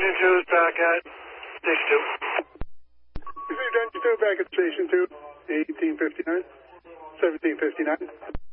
Engine 2 is back at Station 2. Received Engine 2 back at Station 2, 1859, 1759.